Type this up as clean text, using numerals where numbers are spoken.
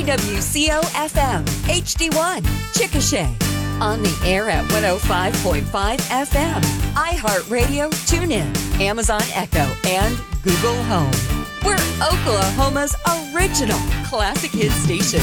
WCO-FM, HD1, Chickasha. On the air at 105.5 FM, iHeartRadio, TuneIn, Amazon Echo, and Google Home. We're Oklahoma's original classic hit station.